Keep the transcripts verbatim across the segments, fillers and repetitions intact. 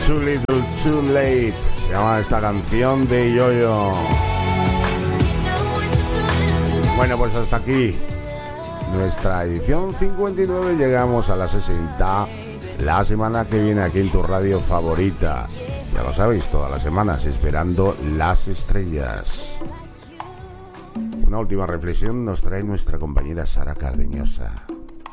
Too Little Too Late se llama esta canción de Yoyo. Bueno, pues hasta aquí nuestra edición cincuenta y nueve. Llegamos a la sesenta. La semana que viene aquí en tu radio favorita, ya lo sabéis, todas las semanas esperando las estrellas. Una última reflexión nos trae nuestra compañera Sara Cardeñosa.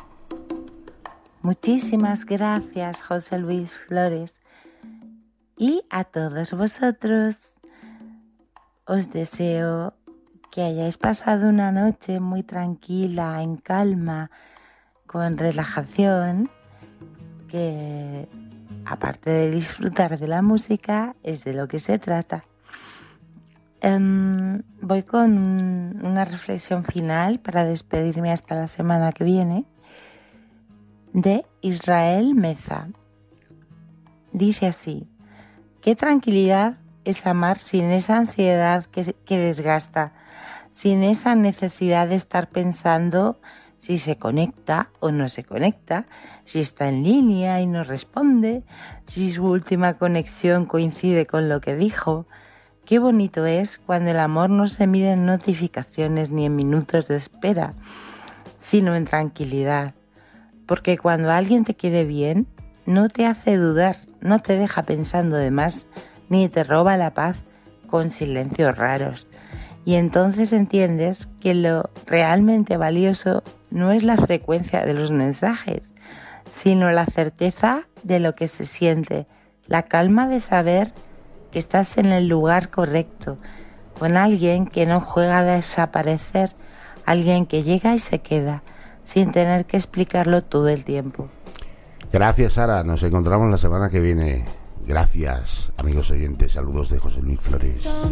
Muchísimas gracias, José Luis Flores. Y a todos vosotros os deseo que hayáis pasado una noche muy tranquila, en calma, con relajación, que aparte de disfrutar de la música es de lo que se trata. Um, voy con un, una reflexión final para despedirme hasta la semana que viene de Israel Meza. Dice así: qué tranquilidad es amar sin esa ansiedad que, que desgasta, sin esa necesidad de estar pensando si se conecta o no se conecta, si está en línea y no responde, si su última conexión coincide con lo que dijo. Qué bonito es cuando el amor no se mide en notificaciones ni en minutos de espera, sino en tranquilidad. Porque cuando alguien te quiere bien, no te hace dudar, no te deja pensando de más, ni te roba la paz con silencios raros. Y entonces entiendes que lo realmente valioso no es la frecuencia de los mensajes, sino la certeza de lo que se siente, la calma de saber que estás en el lugar correcto, con alguien que no juega a desaparecer, alguien que llega y se queda, sin tener que explicarlo todo el tiempo. Gracias, Sara. Nos encontramos la semana que viene. Gracias, amigos oyentes. Saludos de José Luis Flores.